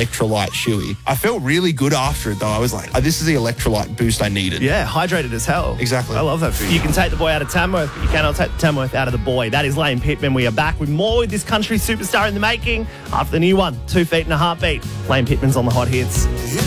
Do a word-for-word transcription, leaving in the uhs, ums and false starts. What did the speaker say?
electrolyte shoey. I felt really good after it, though. I was like, oh, this is the electrolyte boost I needed. Yeah, hydrated as hell. Exactly. I love that food. You can take the boy out of Tamworth, but you cannot take the Tamworth out of the boy. That is Lane Pittman. We are back with more with this country superstar in the making after the new one, Two Feet and a Heartbeat. Lane Pittman's on the Hot Hits.